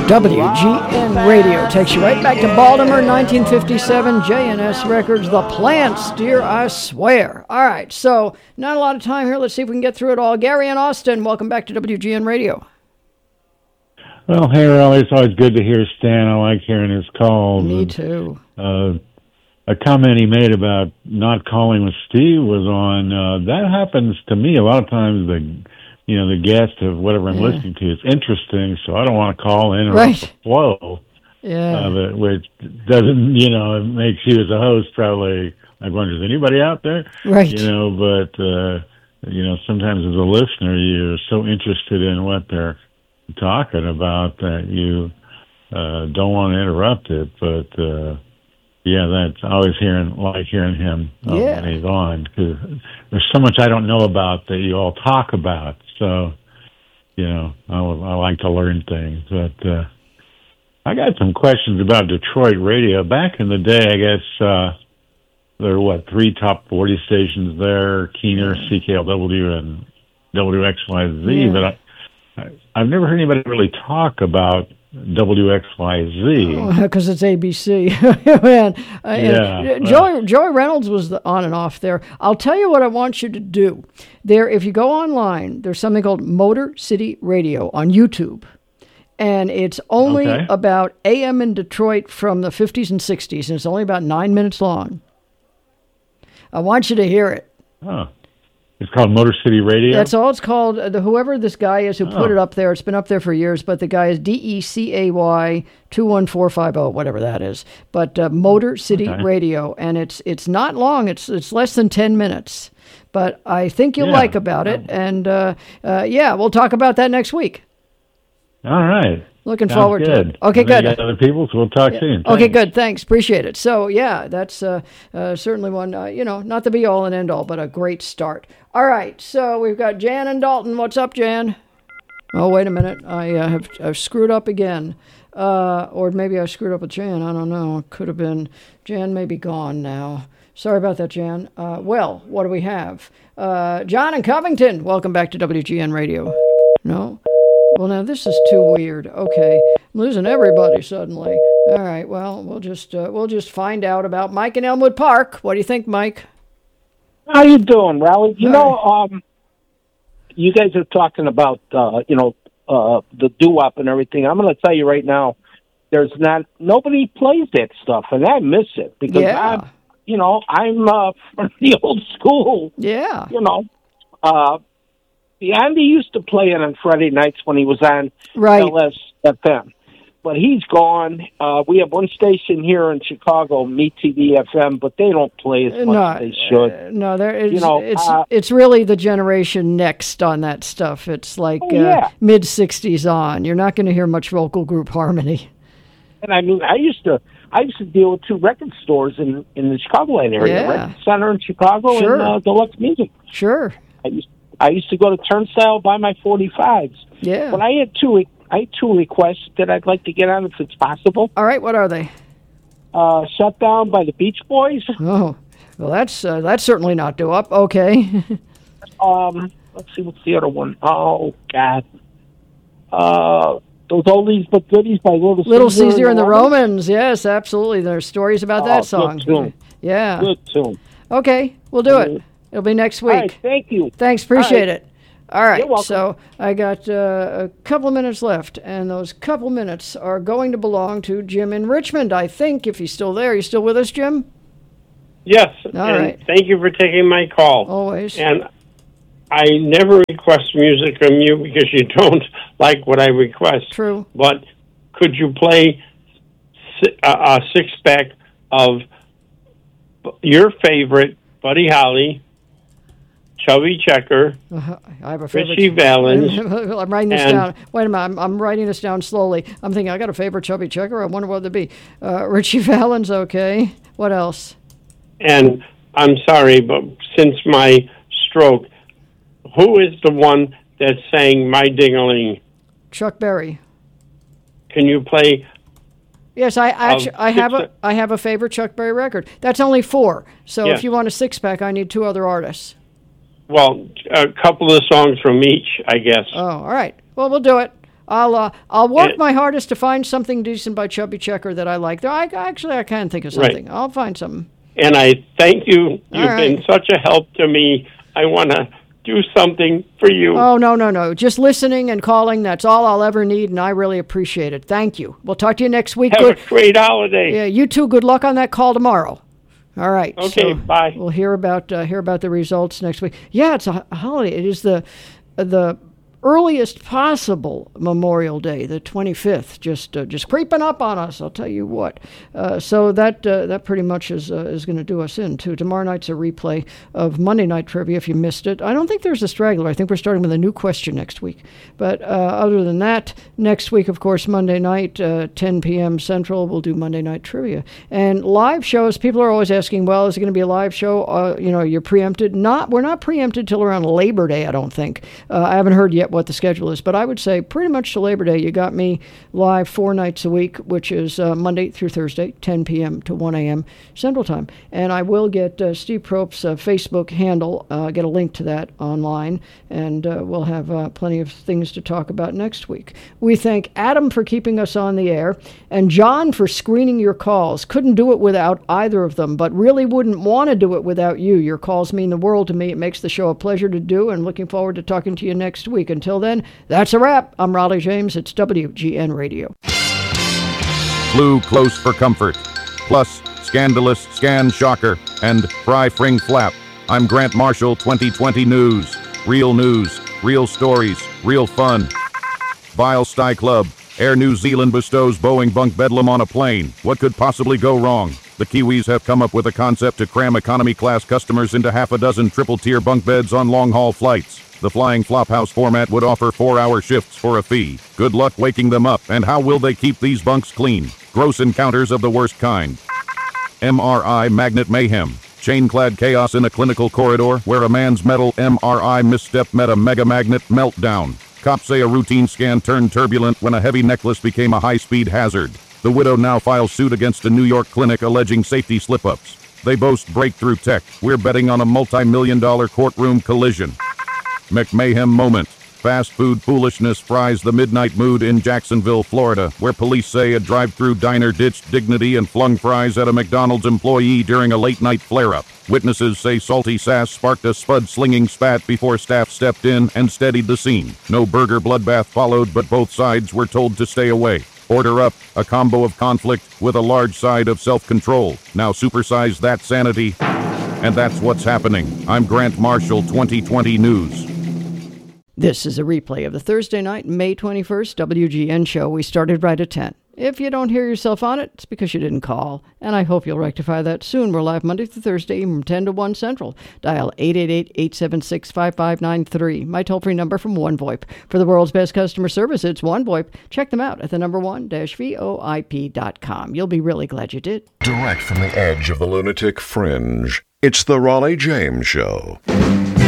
WGN Radio takes you right back to Baltimore, 1957. JNS Records, The Plants, dear, I swear. All right, so not a lot of time here. Let's see if we can get through it all. Gary and Austin, welcome back to WGN Radio. Well, hey, Raleigh, it's always good to hear Stan. I like hearing his calls. Me too. A comment he made about not calling with Steve was on, that happens to me a lot of times. The guest of whatever I'm listening to is interesting, so I don't want to call in or the flow. Yeah. Which doesn't, it makes you as a host probably, I wonder, is anybody out there? Right. But, sometimes as a listener, you're so interested in what they're talking about that you don't want to interrupt it. But, that's always like hearing him when he's on, because there's so much I don't know about that you all talk about. So, I like to learn things. But I got some questions about Detroit radio. Back in the day, I guess there were, 3 top 40 stations there, Keener, CKLW, and WXYZ. Yeah. But I've never heard anybody really talk about WXYZ. Because it's ABC. Man, Joey Reynolds was on and off there. I'll tell you what I want you to do. There, if you go online, there's something called Motor City Radio on YouTube. And it's only about AM in Detroit from the 50s and 60s, and it's only about 9 minutes long. I want you to hear it. Oh. It's called Motor City Radio? That's all it's called. Whoever this guy is who put it up there, it's been up there for years, but the guy is DECAY 21450, whatever that is. But Motor City Radio, and it's not long. It's less than 10 minutes. But I think you'll like about it, and we'll talk about that next week. All right. Looking forward to it. Okay, good. Other people, so we'll talk soon. Thanks. Okay, good. Thanks. Appreciate it. So, that's certainly one, not the be-all and end-all, but a great start. All right, so we've got Jan and Dalton. What's up, Jan? Oh, wait a minute. I've screwed up again. Or maybe I screwed up with Jan. I don't know. It could have been. Jan may be gone now. Sorry about that, Jan. Well, what do we have? John and Covington. Welcome back to WGN Radio. No? Well, now this is too weird. Okay, I'm losing everybody suddenly. All right, well, we'll just find out about Mike in Elmwood Park. What do you think, Mike? How you doing, Raleigh? You guys are talking about the doo-wop and everything. I'm going to tell you right now, nobody plays that stuff, and I miss it because I'm from the old school. Yeah. Andy used to play it on Friday nights when he was on LSFM, but he's gone. We have one station here in Chicago, MeTV FM, but they don't play as much as they should. It's really the generation next on that stuff. It's like mid-'60s on. You're not going to hear much vocal group harmony. And I mean, I used to deal with 2 record stores in the Chicagoland area, Record Center in Chicago and Deluxe Music. Sure. I used to go to Turnstile, buy my 45s. Yeah. But I had two requests that I'd like to get on if it's possible. All right, what are they? Shut Down by the Beach Boys. Oh, well, that's certainly not doo-wop. Okay. Let's see, what's the other one? Oh, God. Those Oldies But Goodies by Little Caesar and the Romans. Yes, absolutely. There's stories about that song. Good tune. Yeah. Good tune. Okay, we'll do it. It'll be next week. All right, thank you. Thanks, appreciate it. All right, you're welcome. So I got a couple of minutes left, and those couple minutes are going to belong to Jim in Richmond, I think, if he's still there. You still with us, Jim? Yes. All right. Thank you for taking my call. Always. And I never request music from you because you don't like what I request. True. But could you play a 6-pack of your favorite Buddy Holly, Chubby Checker, I have a favorite. Richie Valens. I'm writing this down. Wait a minute. I'm writing this down slowly. I'm thinking, I got a favorite Chubby Checker. I wonder what it'd be. Richie Valens, okay. What else? And I'm sorry, but since my stroke, who is the one that sang My Ding-a-ling? Chuck Berry. Can you play? Yes, I have a favorite Chuck Berry record. That's only 4. So if you want a 6-pack, I need 2 other artists. Well, a couple of songs from each, I guess. Oh, all right. Well, we'll do it. I'll work my hardest to find something decent by Chubby Checker that I like. I can think of something. Right. I'll find something. And I thank you. You've been such a help to me. I want to do something for you. Oh, no. Just listening and calling, that's all I'll ever need, and I really appreciate it. Thank you. We'll talk to you next week. Have a great holiday. Yeah, you too. Good luck on that call tomorrow. All right. Okay, so bye. We'll hear about the results next week. Yeah, it's a holiday. It is the earliest possible Memorial Day, the 25th, just creeping up on us, I'll tell you what. So that pretty much is going to do us in, too. Tomorrow night's a replay of Monday Night Trivia, if you missed it. I don't think there's a straggler. I think we're starting with a new question next week. But other than that, next week, of course, Monday night, 10 p.m. Central, we'll do Monday Night Trivia. And live shows, people are always asking, well, is it going to be a live show? You're preempted. We're not preempted till around Labor Day, I don't think. I haven't heard yet what the schedule is, but I would say pretty much to Labor Day, you got me live 4 nights a week, which is Monday through Thursday, 10 p.m. to 1 a.m. Central Time. And I will get Steve Prope's Facebook handle, get a link to that online, and we'll have plenty of things to talk about next week. We thank Adam for keeping us on the air, and John for screening your calls. Couldn't do it without either of them, but really wouldn't want to do it without you. Your calls mean the world to me. It makes the show a pleasure to do, and looking forward to talking to you next week. Until then, that's a wrap. I'm Raleigh James. It's WGN Radio. Flew close for comfort. Plus, scandalous, scan shocker, and fry fring flap. I'm Grant Marshall, 2020 News. Real stories, real fun. Vile Sty Club. Air New Zealand bestows Boeing bunk bedlam on a plane. What could possibly go wrong? The Kiwis have come up with a concept to cram economy-class customers into half a dozen triple-tier bunk beds on long-haul flights. The flying flophouse format would offer 4-hour shifts for a fee. Good luck waking them up, and how will they keep these bunks clean? Gross encounters of the worst kind. MRI Magnet Mayhem. Chain-clad chaos in a clinical corridor where a man's metal MRI misstep met a mega magnet meltdown. Cops say a routine scan turned turbulent when a heavy necklace became a high-speed hazard. The widow now files suit against a New York clinic alleging safety slip-ups. They boast breakthrough tech. We're betting on a multi-million-dollar courtroom collision. McMahon moment. Fast food foolishness fries the midnight mood in Jacksonville, Florida, where police say a drive-through diner ditched dignity and flung fries at a McDonald's employee during a late-night flare-up. Witnesses say salty sass sparked a spud-slinging spat before staff stepped in and steadied the scene. No burger bloodbath followed, but both sides were told to stay away. Order up, a combo of conflict with a large side of self-control. Now supersize that sanity, and that's what's happening. I'm Grant Marshall, 2020 News. This is a replay of the Thursday night, May 21st WGN show. We started right at 10. If you don't hear yourself on it, it's because you didn't call, and I hope you'll rectify that soon. We're live Monday through Thursday from 10 to 1 Central. Dial 888-876-5593. My toll-free number from OneVoip. For the world's best customer service, it's OneVoip. Check them out at the number one-voip.com. You'll be really glad you did. Direct from the edge of the lunatic fringe, it's the Raleigh James Show.